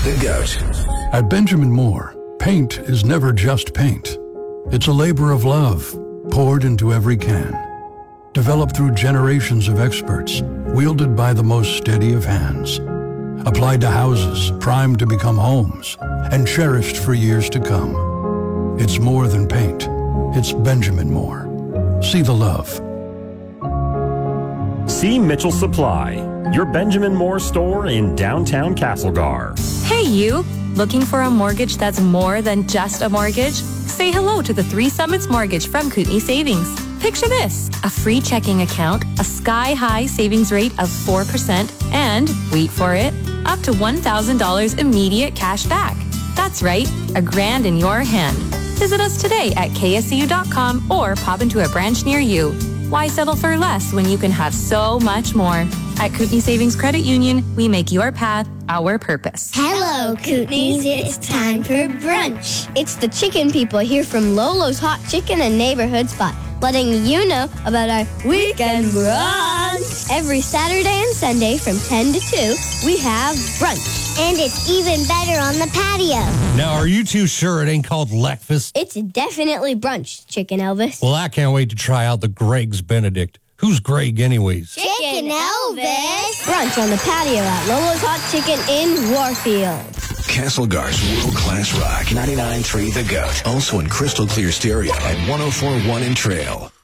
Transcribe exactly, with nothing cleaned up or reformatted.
The Goat. At Benjamin Moore, paint is never just paint. It's a labor of love, poured into every can. Developed through generations of experts, wielded by the most steady of hands. Applied to houses, primed to become homes, and cherished for years to come. It's more than paint. It's Benjamin Moore. See the love. See Mitchell Supply, your Benjamin Moore store in downtown Castlegar. Hey you, looking for a mortgage that's more than just a mortgage? Say hello to the Three Summits Mortgage from Kootenai Savings. Picture this, a free checking account, a sky-high savings rate of four percent, and, wait for it, up to one thousand dollars immediate cash back. That's right, a grand in your hand. Visit us today at K S C U dot com or pop into a branch near you. Why settle for less when you can have so much more? At Kootenai Savings Credit Union, we make your path our purpose. Hello, Kootenays. It's time for brunch. It's the chicken people here from Lolo's Hot Chicken and Neighborhood Spot, letting you know about our weekend brunch. Every Saturday and Sunday from ten to two, we have brunch. And it's even better on the patio. Now, are you too sure it ain't called Leckfast? It's definitely brunch, Chicken Elvis. Well, I can't wait to try out the Greg's Benedict. Who's Greg anyways? Chicken Elvis. Brunch on the patio at Lolo's Hot Chicken in Warfield. Castlegar's world-class rock. ninety-nine point three The Goat. Also in crystal clear stereo at one oh four point one in Trail.